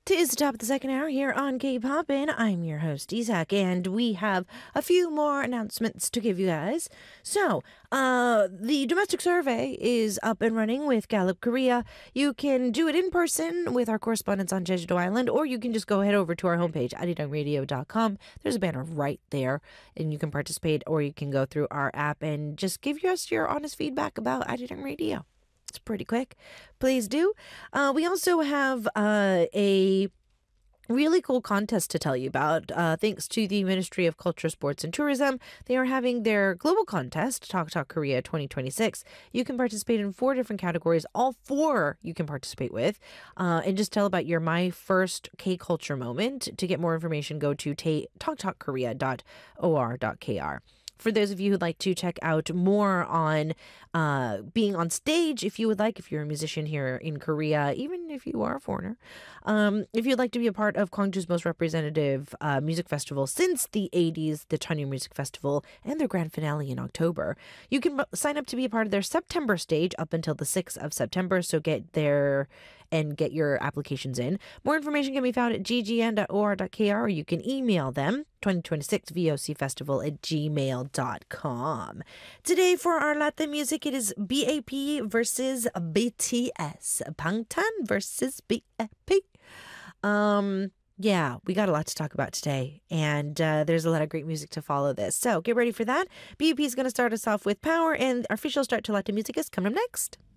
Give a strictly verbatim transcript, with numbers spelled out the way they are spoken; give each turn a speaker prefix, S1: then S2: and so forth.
S1: Tis the top of the second hour here on K-Poppin'. I'm your host, Isaac, and we have a few more announcements to give you guys. So, uh, the domestic survey is up and running with Gallup Korea. You can do it in person with our correspondents on Jeju-do Island, or you can just go head over to our homepage, arirang radio dot com. There's a banner right there, and you can participate, or you can go through our app and just give us your honest feedback about Arirang Radio. It's pretty quick. Please do. Uh, we also have uh, a really cool contest to tell you about. Uh, thanks to the Ministry of Culture, Sports and Tourism, they are having their global contest, Talk Talk Korea twenty twenty-six. You can participate in four different categories. All four you can participate with. Uh, and just tell about your My First K-Culture moment. To get more information, go to talk talk korea dot o r dot k r. For those of you who'd like to check out more on uh, being on stage, if you would like, if you're a musician here in Korea, even if you are a foreigner, um, if you'd like to be a part of Gwangju's most representative uh, music festival since the eighties, the Chanyeol Music Festival, and their grand finale in October, you can sign up to be a part of their September stage up until the sixth of September. So get there and get your applications in. More information can be found at g g n dot o r dot k r, or you can email them, twenty twenty-six V O C Festival at gmail dot com. Today for our Latin music, it is B A P versus B T S. Bangtan versus B A P. Um... Yeah, we got a lot to talk about today, and uh, there's a lot of great music to follow this. So get ready for that. B A P is going to start us off with Power, and our official start to Latin music is coming up next.